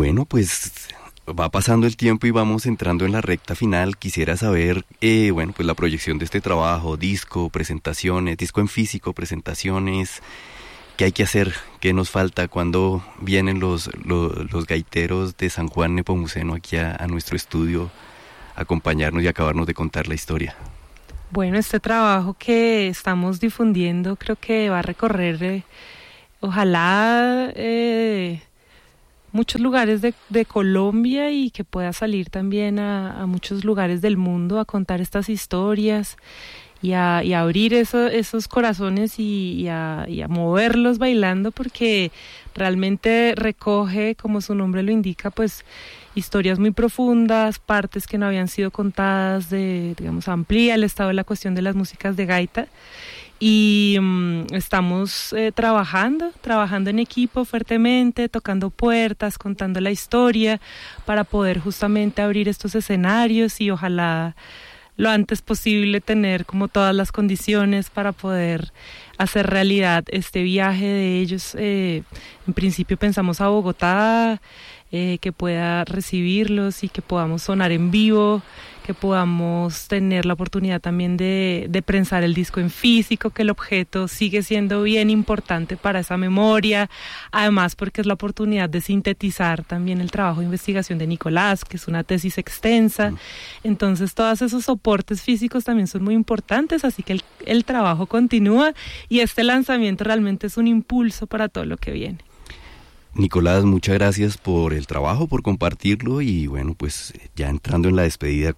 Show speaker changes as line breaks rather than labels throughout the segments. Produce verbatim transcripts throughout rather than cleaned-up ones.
Bueno, pues va pasando el tiempo y vamos entrando en la recta final. Quisiera saber, eh, bueno, pues la proyección de este trabajo, disco, presentaciones, disco en físico, presentaciones, qué hay que hacer, qué nos falta, cuándo vienen los, los, los gaiteros de San Juan Nepomuceno aquí a, a nuestro estudio a acompañarnos y acabarnos de contar la historia.
Bueno, este trabajo que estamos difundiendo creo que va a recorrer, eh, ojalá, eh, muchos lugares de, de Colombia y que pueda salir también a, a muchos lugares del mundo a contar estas historias y a, y a abrir eso, esos corazones y, y, a, y a moverlos bailando, porque realmente recoge, como su nombre lo indica, pues historias muy profundas, partes que no habían sido contadas, de, digamos, amplía el estado de la cuestión de las músicas de gaita. Y um, estamos eh, trabajando, trabajando en equipo fuertemente, tocando puertas, contando la historia, para poder justamente abrir estos escenarios y ojalá lo antes posible tener como todas las condiciones para poder hacer realidad este viaje de ellos. Eh, en principio pensamos a Bogotá, eh, que pueda recibirlos y que podamos sonar en vivo, que podamos tener la oportunidad también de, de prensar el disco en físico, que el objeto sigue siendo bien importante para esa memoria, además porque es la oportunidad de sintetizar también el trabajo de investigación de Nicolás, que es una tesis extensa. Entonces todos esos soportes físicos también son muy importantes, así que el, el trabajo continúa y este lanzamiento realmente es un impulso para todo lo que viene.
Nicolás, muchas gracias por el trabajo, por compartirlo y bueno, pues ya entrando en la despedida.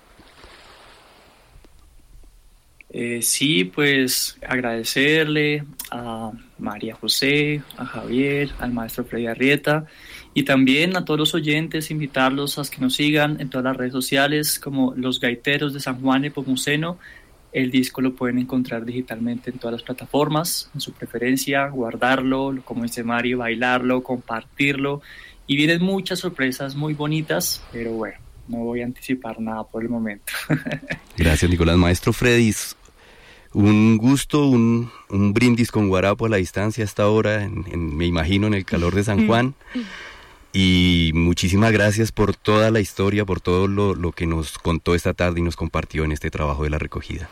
Eh, sí, pues agradecerle a María José, a Javier, al maestro Freddy Arrieta y también a todos los oyentes, invitarlos a que nos sigan en todas las redes sociales como Los Gaiteros de San Juan Nepomuceno. El disco lo pueden encontrar digitalmente en todas las plataformas, en su preferencia, guardarlo, como dice Mario, bailarlo, compartirlo y vienen muchas sorpresas muy bonitas, pero bueno, no voy a anticipar nada por el momento.
Gracias, Nicolás. Maestro Freddy, un gusto, un, un brindis con guarapo a la distancia hasta ahora, en, en, me imagino en el calor de San Juan. Y muchísimas gracias por toda la historia, por todo lo, lo que nos contó esta tarde y nos compartió en este trabajo de la recogida.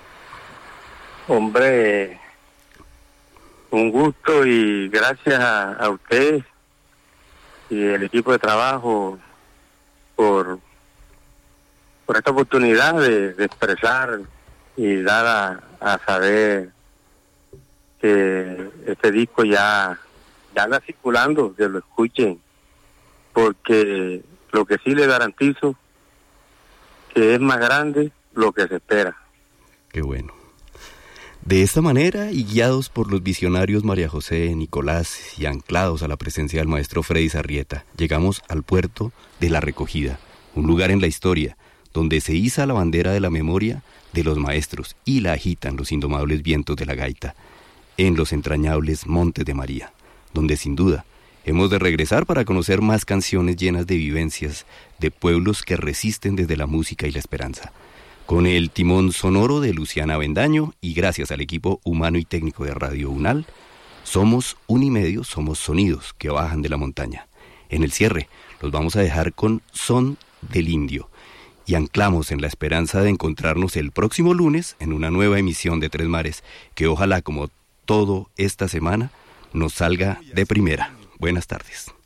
Hombre, un gusto y gracias a, a ustedes y el equipo de trabajo por, por esta oportunidad de, de expresar y dar a, a saber que este disco ya, ya anda circulando, que lo escuchen, porque lo que sí le garantizo que es más grande lo que se espera.
Qué bueno. De esta manera, y guiados por los visionarios María José, Nicolás y anclados a la presencia del maestro Freddy Arrieta, llegamos al puerto de La Recogida, un lugar en la historia donde se iza la bandera de la memoria de los maestros y la agitan los indomables vientos de la gaita, en los entrañables Montes de María, donde sin duda hemos de regresar para conocer más canciones llenas de vivencias de pueblos que resisten desde la música y la esperanza. Con el timón sonoro de Luciana Avendaño y gracias al equipo humano y técnico de Radio UNAL, somos un y medio, somos sonidos que bajan de la montaña. En el cierre los vamos a dejar con Son del Indio y anclamos en la esperanza de encontrarnos el próximo lunes en una nueva emisión de Tres Mares, que ojalá como todo esta semana nos salga de primera. Buenas tardes.